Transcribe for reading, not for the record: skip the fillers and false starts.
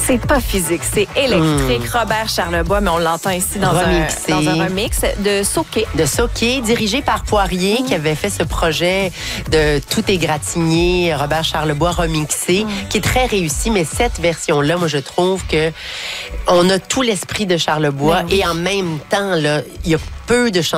C'est pas physique, c'est électrique. Robert Charlebois, mais on l'entend ici dans un remix de Soké. De Soké, dirigé par Poirier, qui avait fait ce projet de Tout égratigné, Robert Charlebois remixé, qui est très réussi. Mais cette version-là, moi, je trouve que on a tout l'esprit de Charlebois et en même temps, là, il y a peu de chansons